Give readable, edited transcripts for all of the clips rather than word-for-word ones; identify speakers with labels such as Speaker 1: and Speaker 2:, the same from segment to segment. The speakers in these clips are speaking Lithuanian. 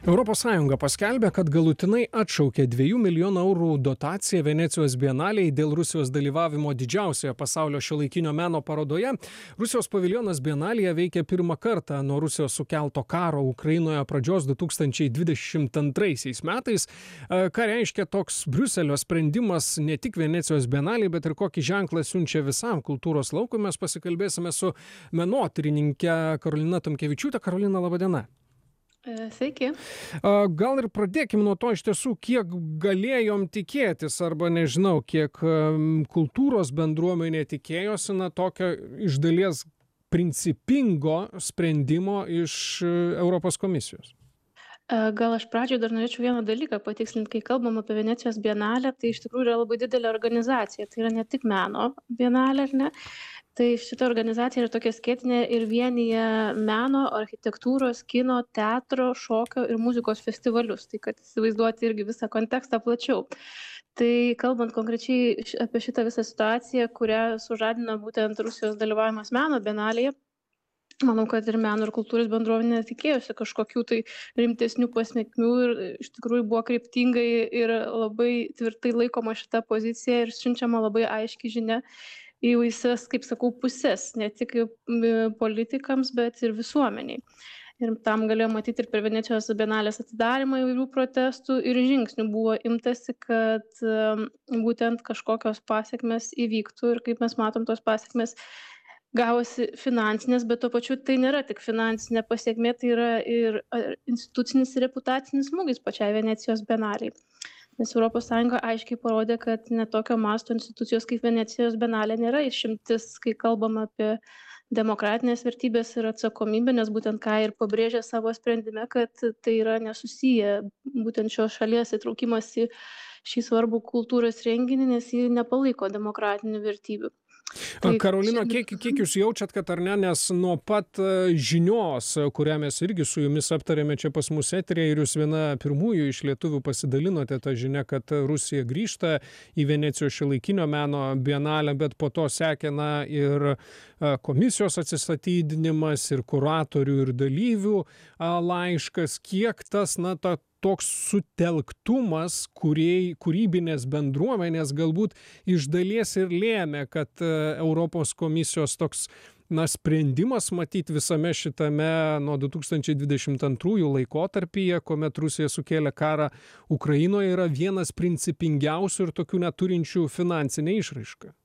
Speaker 1: Europos Sąjunga paskelbė, kad galutinai atšaukė 2 milijonų eurų dotaciją Venecijos bienalei dėl Rusijos dalyvavimo didžiausioje pasaulio šiuolaikinio meno parodoje. Rusijos paviljonas bienalėje veikia pirmą kartą nuo Rusijos sukelto karo Ukrainoje pradžios 2022 metais. Ką reiškia toks Briuselio sprendimas ne tik Venecijos bienalei, bet ir kokį ženklą siunčia visam kultūros laukui, mes pasikalbėsime su menotyrininkė Karolina Tomkevičiūtė. Karolina, laba diena.
Speaker 2: Sveiki.
Speaker 1: Gal ir pradėkim nuo to iš tiesų, kiek galėjom tikėtis, arba nežinau, kiek kultūros bendruomenė tikėjosi na tokio iš dalies principingo sprendimo iš Europos komisijos.
Speaker 2: Gal aš pradžioje dar norėčiau vieną dalyką patikslinti, kai kalbam apie Venecijos bienalę, tai iš tikrųjų yra labai didelė organizacija, tai yra ne tik meno bienalė, ar ne? Tai šita organizacija yra tokia skėtinė ir vienyje meno, architektūros, kino, teatro, šokio ir muzikos festivalius, tai kad įsivaizduoti irgi visą kontekstą plačiau. Tai kalbant konkrečiai apie šitą visą situaciją, kurią sužadina būtent Rusijos dalyvavimas meno bienalėje, manau, kad ir meno ir kultūros bendruomenė tikėjosi kažkokių tai rimtesnių pasekmių ir iš tikrųjų buvo kryptingai ir labai tvirtai laikoma šita pozicija ir siunčiama labai aiški žinia į visas, kaip sakau, pusės, ne tik politikams, bet ir visuomeniai. Ir tam galėjo matyti ir per Venecijos bienalės atidarimą įvairių protestų ir žingsnių buvo imtasi, kad būtent kažkokios pasekmės įvyktų ir kaip mes matom, tos pasekmės gavosi finansinės, bet tuo pačiu tai nėra tik finansinė pasiekmė, tai yra ir institucinis ir reputacinis smūgis pačiai Venecijos bienalei. Nes ES aiškiai parodė, kad netokio masto institucijos kaip Venecijos bienalė nėra išimtis, kai kalbam apie demokratinės vertybės ir atsakomybę, nes būtent ką ir pabrėžė savo sprendime, kad tai yra nesusiję būtent šios šalies įtraukimas į šį svarbų kultūros renginį, nes jį nepalaiko demokratinių vertybių.
Speaker 1: Karolina, kiek jūs jaučiat, kad ar ne, nes nuo pat žinios, kurią mes irgi su jumis aptarėme čia pas mus eterėje ir jūs viena pirmųjų iš lietuvių pasidalinote tą žinią, kad Rusija grįžta į Venecijos šiuolaikinio meno bienalę, bet po to sekė ir komisijos atsistatydinimas, ir kuratorių, ir dalyvių laiškas, kiek tas, toks sutelktumas kūrybinės bendruomenės galbūt iš dalies ir lėmė, kad Europos komisijos toks sprendimas matyti visame šitame nuo 2022 laikotarpyje, kuomet Rusija sukėlė karą Ukrainoje, yra vienas principingiausių ir tokių neturinčių finansinę išraišką.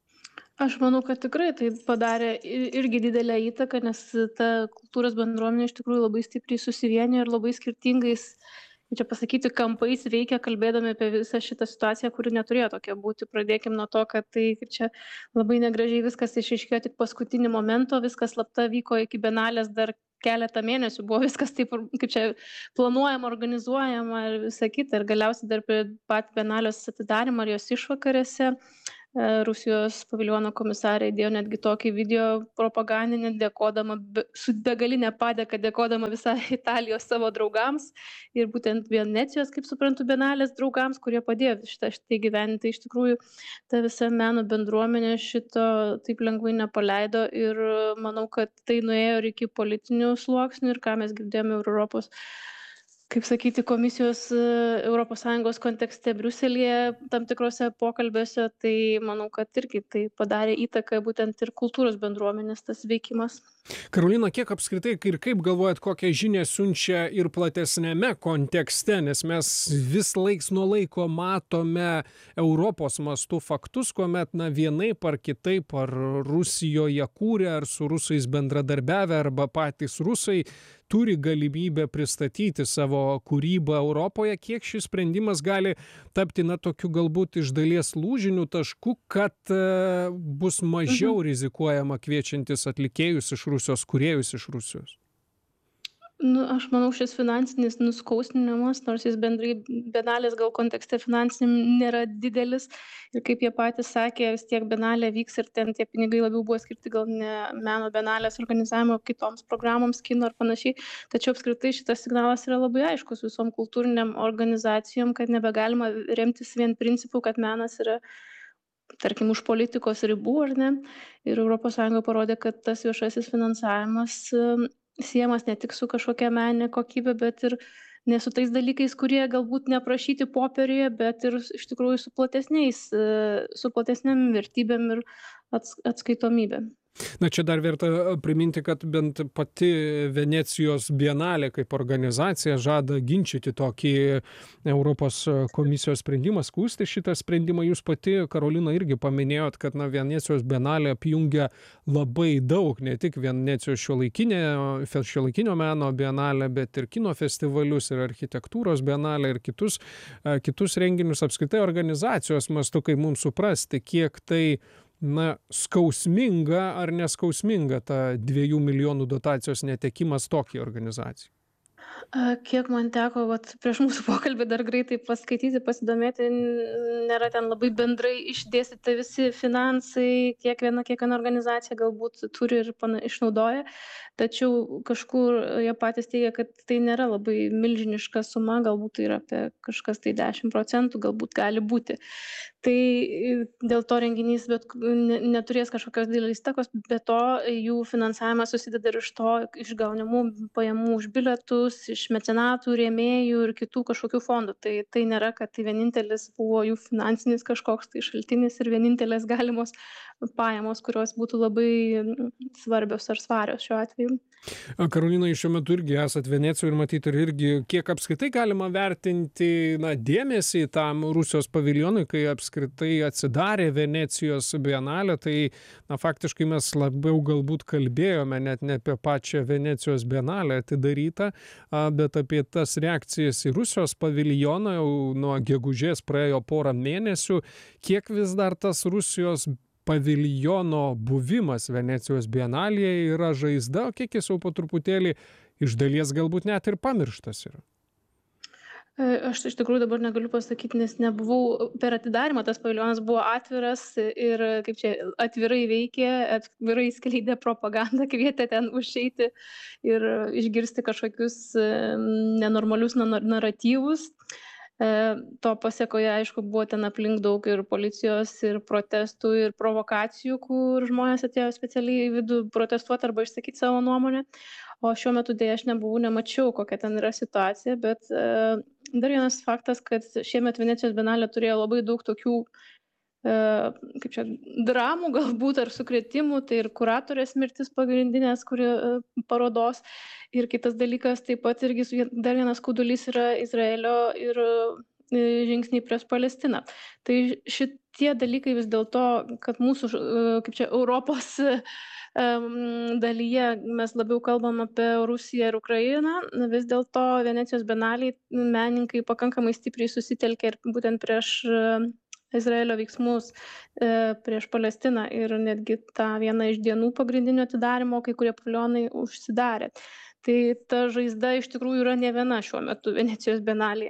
Speaker 2: Aš manau, kad tikrai tai padarė irgi didelę įtaką, nes ta kultūros bendruomenė iš tikrųjų labai stipriai susivienė ir labai skirtingais, čia pasakyti, kampais veikia, kalbėdami apie visą šitą situaciją, kuri neturėjo tokia būti. Pradėkim nuo to, kad tai čia labai negražiai viskas išaiškėjo tik paskutinį momentą, viskas slapta vyko iki bienalės dar keletą mėnesių, buvo viskas taip, kaip čia planuojama, organizuojama ir visa kita. Ir galiausiai dar prie pat bienalės atidarimą ar jos išvakarėse Rusijos paviljono komisarė įdėjo netgi tokį video propagandinį, dėkodama, su begalinė padėka, dėkodama visai Italijos savo draugams ir būtent Venecijos, kaip suprantu, bienalės draugams, kurie padėjo šitą gyventi. Tai iš tikrųjų ta visa meno bendruomenė šito taip lengvai nepaleido ir manau, kad tai nuėjo ir iki politinių sluoksnių ir ką mes girdėjome Europos, kaip sakyti, komisijos ES kontekste Briuselyje tam tikrose pokalbėse, tai manau, kad irgi tai padarė įtaką būtent ir kultūros bendruomenės tas veikimas.
Speaker 1: Karolina, kiek apskritai ir kaip galvojat, kokią žinią siunčia ir platesnėme kontekste, nes mes vis laiks nuo laiko matome Europos mastų faktus, kuomet vienaip ar kitaip ar Rusijoje kūrė, ar su rusais bendradarbiavę, arba patys rusai turi galimybę pristatyti savo kūrybą Europoje, kiek šis sprendimas gali tapti tokiu galbūt iš dalies lūžiniu tašku, kad bus mažiau rizikuojama kviečiantis atlikėjus iš Rusijos, kūrėjus iš Rusijos?
Speaker 2: Aš manau, šis finansinis nuskausminimas, nors jis bendrai bienalės gal kontekste finansiniam nėra didelis ir kaip jie patys sakė, vis tiek bienalė vyks ir ten tie pinigai labiau buvo skirti gal ne meno bienalės organizavimo, kitoms programoms, kino ar panašiai, tačiau apskritai šitas signalas yra labai aiškus visom kultūriniam organizacijom, kad nebegalima remtis vien principu, kad menas yra tarkim, už politikos ribų, ar ne? Ir ES parodė, kad tas viešasis finansavimas siejamas ne tik su kažkokia meninė kokybė, bet ir ne su tais dalykais, kurie galbūt neaprašyti popieriuje, bet ir iš tikrųjų su platesnėm vertybėm ir atskaitomybėm.
Speaker 1: Na, čia dar verta priminti, kad bent pati Venecijos bienalė kaip organizacija žada ginčyti tokį Europos komisijos sprendimą, skųsti šitą sprendimą. Jūs pati, Karolina, irgi paminėjot, kad Venecijos bienalė apjungia labai daug, ne tik Venecijos šiuolaikinio meno bienalę, bet ir kino festivalius, ir architektūros bienalę, ir kitus renginius, apskritai organizacijos mastu, kaip mums suprasti, kiek tai skausminga ar neskausminga ta 2 milijonų dotacijos netekimas tokiai organizacijai?
Speaker 2: Kiek man teko prieš mūsų pokalbį dar greitai paskaityti, pasidomėti, nėra ten labai bendrai išdėstyti visi finansai, kiekviena organizacija galbūt turi ir išnaudoja, tačiau kažkur jie patys teigia, kad tai nėra labai milžiniška suma, galbūt tai yra apie kažkas tai 10%, galbūt gali būti. Tai dėl to renginys neturės kažkokios didelės įtakos, be to jų finansavimas susideda ir iš gaunamų pajamų už bilietus, iš mecenatų, rėmėjų ir kitų kažkokių fondų. Tai nėra, kad tai vienintelis buvo jų finansinis kažkoks tai šaltinis ir vienintelės galimos pajamos, kurios būtų labai svarbios ar svarios šiuo atveju.
Speaker 1: Karolina, jūs šiuo metu irgi esat Venecijoje ir matyti irgi, kiek apskritai galima vertinti dėmesį tam Rusijos paviljonui, kai apskritai atsidarė Venecijos bienalė, tai faktiškai mes labiau galbūt kalbėjome net ne apie pačią Venecijos bienalę atidarytą, bet apie tas reakcijas į Rusijos paviljoną. Jau nuo gegužės praėjo porą mėnesių. Kiek vis dar tas Rusijos paviljono buvimas Venecijos bienalėje yra žaizda, o kiek jis jau po truputėlį iš dalies galbūt net ir pamirštas yra?
Speaker 2: Aš iš tikrųjų dabar negaliu pasakyti, nes nebuvau per atidarymą, tas paviljonas buvo atviras ir atvirai veikė, atvirai skleidė propagandą, kvietė ten užeiti ir išgirsti kažkokius nenormalius naratyvus. To pasiekoje, aišku, buvo ten aplink daug ir policijos, ir protestų, ir provokacijų, kur žmonės atėjo specialiai į vidų protestuoti arba išsakyti savo nuomonę. O šiuo metu dėja aš nemačiau, kokia ten yra situacija, bet dar vienas faktas, kad šiemet Venecijos bienalė turėjo labai daug tokių dramų galbūt ar sukrėtimų, tai ir kuratorės mirtis pagrindinės parodos. Ir kitas dalykas, taip pat irgi dar vienas skaudulys yra Izraelio ir žingsniai prieš Palestiną. Tai šitie dalykai vis dėlto, kad mūsų Europos dalyje mes labiau kalbam apie Rusiją ir Ukrainą, vis dėlto Venecijos bienalėj menininkai pakankamai stipriai susitelkė ir būtent prieš Izraelio veiksmus prieš Palestiną ir netgi tą vieną iš dienų pagrindinio atidarymo kai kurie paviljonai užsidarė. Tai ta žaizda iš tikrųjų yra ne viena šiuo metu Venecijos bienalėje.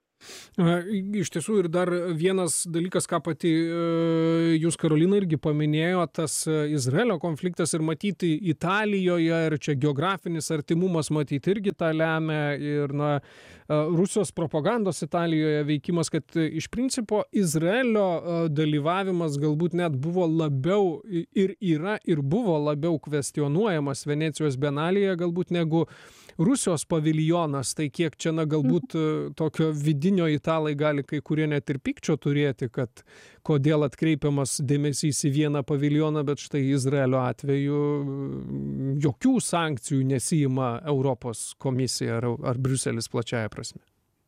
Speaker 1: Iš tiesų ir dar vienas dalykas, ką pati jūs, Karolina, irgi paminėjo, tas Izraelio konfliktas ir matyti Italijoje, ir čia geografinis artimumas matyti irgi tą lemia, ir Rusijos propagandos Italijoje veikimas, kad iš principo Izraelio dalyvavimas galbūt net buvo labiau ir yra ir buvo labiau kvestionuojamas Venecijos bienalėje galbūt negu Rusijos paviljonas. Tai kiek čia galbūt tokio vidinio italai gali kai kurie net ir pykčio turėti, kad kodėl atkreipiamas dėmesys į vieną paviljoną, bet štai Izraelio atveju jokių sankcijų nesiima Europos komisija ar Briuselis plačiaja prasme.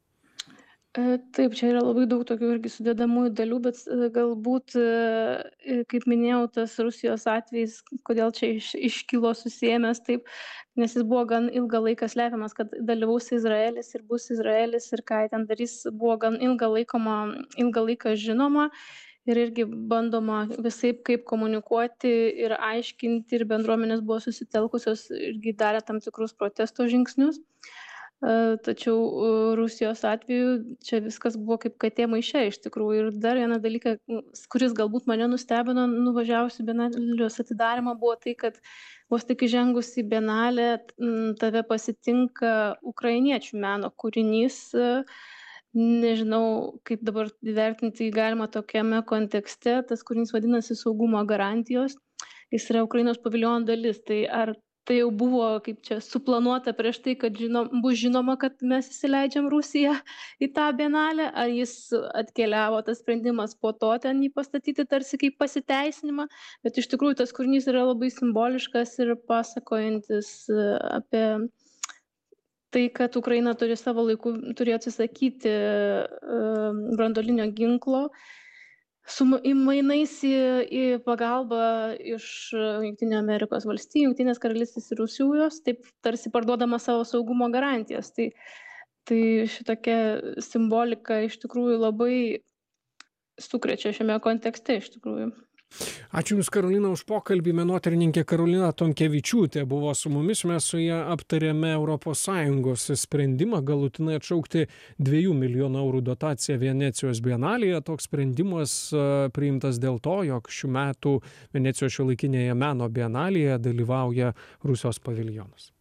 Speaker 2: Taip, čia yra labai daug tokių irgi sudedamųjų dalių, bet galbūt, kaip minėjau, tas Rusijos atvejis, kodėl čia iškilo susijęs taip, nes jis buvo gan ilgą laiką slepiamas, kad dalyvaus Izraelis ir bus Izraelis ir ką ten darys, buvo gan ilgą laiką žinoma ir irgi bandoma visaip kaip komunikuoti ir aiškinti ir bendruomenės buvo susitelkusios irgi darė tam tikrus protesto žingsnius. Tačiau Rusijos atveju čia viskas buvo kaip katė maiše iš tikrųjų. Ir dar vieną dalyką, kuris galbūt mane nustebino nuvažiavus į bienalės atidarymą, buvo tai, kad vos tik įžengus į bienalę tave pasitinka ukrainiečių meno kūrinys. Nežinau, kaip dabar įvertinti galima tokiame kontekste. Tas kūrinys vadinasi Saugumo garantijos. Jis yra Ukrainos paviljono dalis. Tai ar tai jau buvo kaip čia suplanuota prieš tai, kad bus žinoma, kad mes įsileidžiam Rusiją į tą bienalę, ar jis atkeliavo tas sprendimas po to ten jį pastatyti tarsi kaip pasiteisinimą, bet iš tikrųjų tas kūrinys yra labai simboliškas ir pasakojantis apie tai, kad Ukraina turi savo laiku turėjo atsisakyti branduolinio ginklo, mainais į pagalbą iš Jungtinių Amerikos valstijų, Jungtinės karalystės ir Rusijos, taip tarsi parduodama savo saugumo garantijas. Tai šitokia simbolika iš tikrųjų labai sukrečia šiame kontekste iš tikrųjų.
Speaker 1: Ačiū Jums, Karolina, už pokalbį. Menotyrininkė Karolina Tomkevičiūtė buvo su mumis. Mes su ja aptarėme ES sprendimą galutinai atšaukti 2 milijonų eurų dotaciją Venecijos bienalėje. Toks sprendimas priimtas dėl to, jog šių metų Venecijos šiuolaikinėje meno bienalėje dalyvauja Rusijos paviljonas.